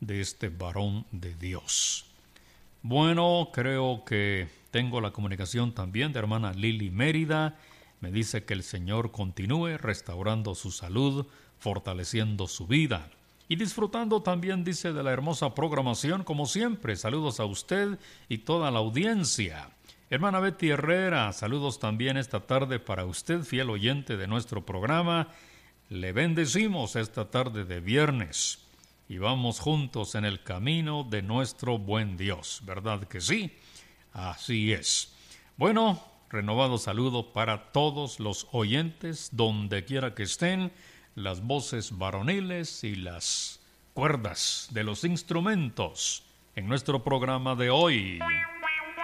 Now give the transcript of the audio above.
de este varón de Dios. Bueno, creo que tengo la comunicación también de hermana Lili Mérida. Me dice que el Señor continúe restaurando su salud, fortaleciendo su vida y disfrutando también, dice, de la hermosa programación como siempre. Saludos a usted y toda la audiencia. Hermana Betty Herrera, saludos también esta tarde para usted, fiel oyente de nuestro programa. Le bendecimos esta tarde de viernes y vamos juntos en el camino de nuestro buen Dios, ¿verdad que sí? Así es. Bueno, renovado saludo para todos los oyentes, donde quiera que estén, las voces varoniles y las cuerdas de los instrumentos en nuestro programa de hoy.